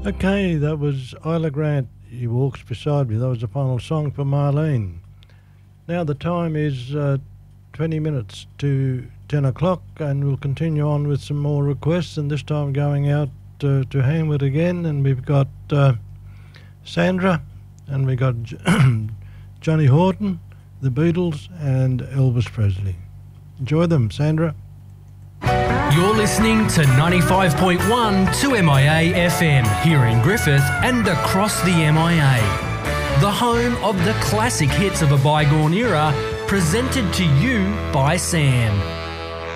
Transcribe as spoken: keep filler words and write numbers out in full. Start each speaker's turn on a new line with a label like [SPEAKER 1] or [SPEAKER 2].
[SPEAKER 1] Okay, that was Isla Grant, He Walks Beside Me. That was the final song for Marlene. Now the time is uh, twenty minutes to ten o'clock, and we'll continue on with some more requests, and this time going out uh, to Hamlet again, and we've got uh, Sandra, and we've got Johnny Horton, the Beatles, and Elvis Presley. Enjoy them, Sandra.
[SPEAKER 2] You're listening to ninety-five point one two M I A F M here in Griffith and across the M I A. The home of the classic hits of a bygone era, presented to you by Sam.